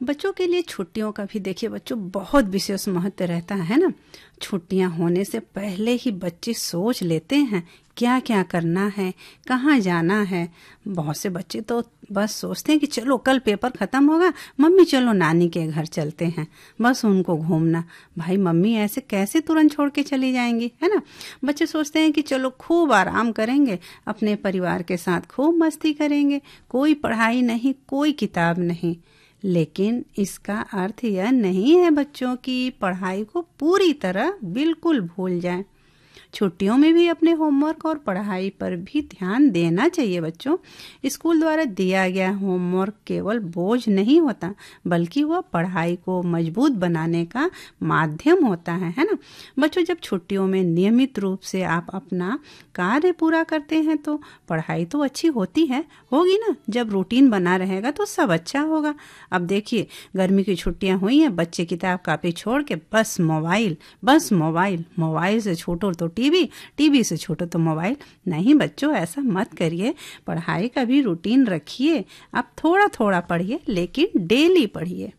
बच्चों के लिए छुट्टियों का भी देखिए बच्चों बहुत विशेष महत्व रहता है ना। छुट्टियां होने से पहले ही बच्चे सोच लेते हैं क्या क्या करना है, कहाँ जाना है। बहुत से बच्चे तो बस सोचते हैं कि चलो कल पेपर खत्म होगा, मम्मी चलो नानी के घर चलते हैं, बस उनको घूमना। भाई मम्मी ऐसे कैसे तुरंत छोड़ के चली जाएंगी, है ना। बच्चे सोचते हैं कि चलो खूब आराम करेंगे, अपने परिवार के साथ खूब मस्ती करेंगे, कोई पढ़ाई नहीं, कोई किताब नहीं। लेकिन इसका अर्थ यह नहीं है बच्चों की पढ़ाई को पूरी तरह बिल्कुल भूल जाएं। छुट्टियों में भी अपने होमवर्क और पढ़ाई पर भी ध्यान देना चाहिए बच्चों। स्कूल द्वारा दिया गया होमवर्क केवल बोझ नहीं होता, बल्कि वह पढ़ाई को मजबूत बनाने का माध्यम होता है ना। बच्चों, जब छुट्टियों में नियमित रूप से आप अपना कार्य पूरा करते हैं तो पढ़ाई तो अच्छी होगी ना। जब रूटीन बना रहेगा तो सब अच्छा होगा। अब देखिए, गर्मी की छुट्टियां हुई हैं, बच्चे किताब कापी छोड़ के बस मोबाइल, मोबाइल से छोड़ो तो टीवी से छोड़ो तो मोबाइल। नहीं बच्चों, ऐसा मत करिए। पढ़ाई का भी रूटीन रखिए। आप थोड़ा थोड़ा पढ़िए, लेकिन डेली पढ़िए।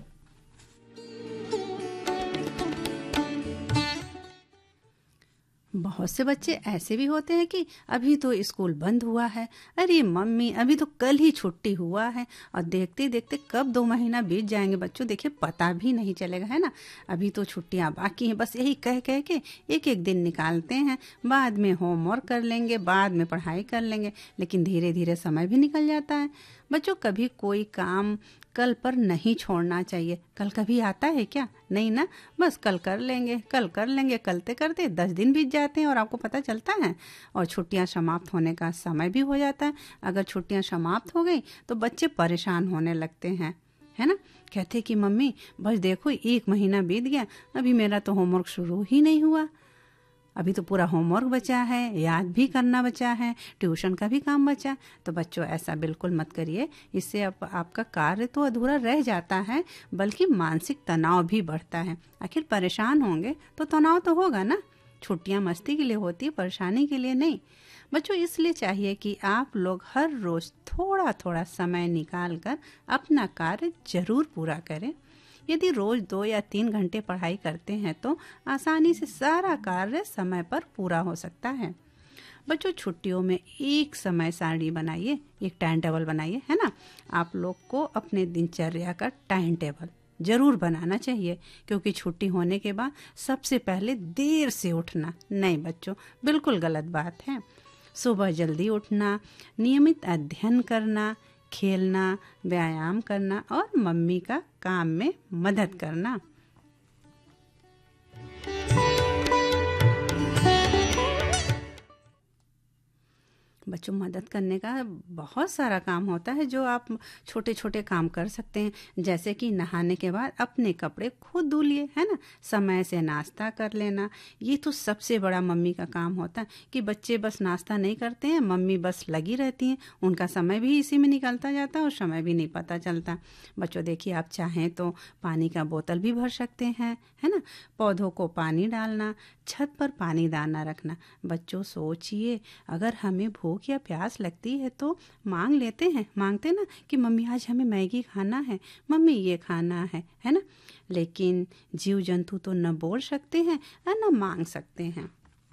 बहुत से बच्चे ऐसे भी होते हैं कि अभी तो स्कूल बंद हुआ है, अरे मम्मी अभी तो कल ही छुट्टी हुआ है, और देखते देखते कब 2 महीना बीत जाएंगे बच्चों, देखिए पता भी नहीं चलेगा, है ना। अभी तो छुट्टियां बाकी हैं, बस यही कह कह के एक एक दिन निकालते हैं। बाद में होमवर्क कर लेंगे, बाद में पढ़ाई कर लेंगे, लेकिन धीरे धीरे समय भी निकल जाता है। बच्चों, कभी कोई काम कल पर नहीं छोड़ना चाहिए। कल कभी आता है क्या? नहीं ना। बस कल कर लेंगे करते करते 10 दिन बीत जाते हैं और आपको पता चलता है, और छुट्टियां समाप्त होने का समय भी हो जाता है। अगर छुट्टियां समाप्त हो गई तो बच्चे परेशान होने लगते हैं, है ना। कहते कि मम्मी बस देखो 1 महीना बीत गया, अभी मेरा तो होमवर्क शुरू ही नहीं हुआ, अभी तो पूरा होमवर्क बचा है, याद भी करना बचा है, ट्यूशन का भी काम बचा। तो बच्चों, ऐसा बिल्कुल मत करिए। इससे आपका कार्य तो अधूरा रह जाता है, बल्कि मानसिक तनाव भी बढ़ता है। आखिर परेशान होंगे तो तनाव तो होगा ना। छुट्टियां मस्ती के लिए होती है, परेशानी के लिए नहीं। बच्चों, इसलिए चाहिए कि आप लोग हर रोज थोड़ा थोड़ा समय निकाल कर अपना कार्य जरूर पूरा करें। यदि रोज 2 या 3 घंटे पढ़ाई करते हैं तो आसानी से सारा कार्य समय पर पूरा हो सकता है। बच्चों, छुट्टियों में एक समय सारणी बनाइए, एक टाइम टेबल बनाइए, है ना। आप लोग को अपने दिनचर्या का टाइम टेबल जरूर बनाना चाहिए, क्योंकि छुट्टी होने के बाद सबसे पहले देर से उठना नहीं बच्चों, बिल्कुल गलत बात है। सुबह जल्दी उठना, नियमित अध्ययन करना, खेलना, व्यायाम करना और मम्मी का काम में मदद करना। बच्चों, मदद करने का बहुत सारा काम होता है जो आप छोटे छोटे काम कर सकते हैं, जैसे कि नहाने के बाद अपने कपड़े खुद धो लिए, है ना। समय से नाश्ता कर लेना, ये तो सबसे बड़ा मम्मी का काम होता है कि बच्चे बस नाश्ता नहीं करते हैं, मम्मी बस लगी रहती हैं, उनका समय भी इसी में निकलता जाता है और समय भी नहीं पता चलता। बच्चों देखिए, आप चाहें तो पानी का बोतल भी भर सकते हैं, है ना। पौधों को पानी डालना, छत पर पानी दाना रखना। बच्चों सोचिए, अगर हमें भूख या प्यास लगती है तो मांगते ना कि मम्मी आज हमें मैगी खाना है, मम्मी ये खाना है ना। लेकिन जीव जंतु तो न बोल सकते हैं और न मांग सकते हैं।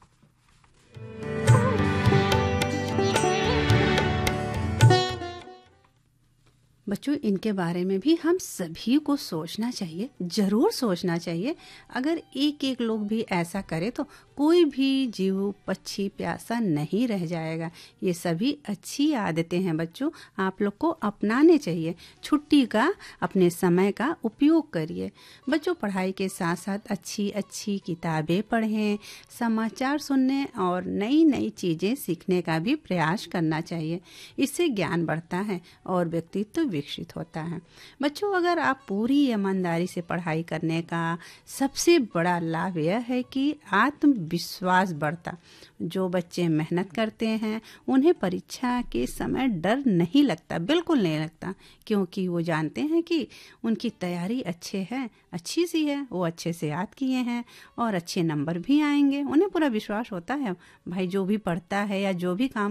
बच्चों, इनके बारे में भी हम सभी को सोचना चाहिए, जरूर सोचना चाहिए। अगर एक एक लोग भी ऐसा करे तो कोई भी जीव पक्षी प्यासा नहीं रह जाएगा। ये सभी अच्छी आदतें हैं बच्चों, आप लोग को अपनाने चाहिए। छुट्टी का अपने समय का उपयोग करिए। बच्चों, पढ़ाई के साथ साथ अच्छी अच्छी किताबें पढ़ें, समाचार सुनने और नई नई चीज़ें सीखने का भी प्रयास करना चाहिए। इससे ज्ञान बढ़ता है और व्यक्तित्व विकसित होता है। बच्चों, अगर आप पूरी ईमानदारी से पढ़ाई करने का सबसे बड़ा लाभ यह है कि आत्मविश्वास बढ़ता। जो बच्चे मेहनत करते हैं उन्हें परीक्षा के समय डर नहीं लगता, बिल्कुल नहीं लगता, क्योंकि वो जानते हैं कि उनकी तैयारी अच्छी सी है, वो अच्छे से याद किए हैं और अच्छे नंबर भी आएंगे। उन्हें पूरा विश्वास होता है भाई, जो भी पढ़ता है या जो भी काम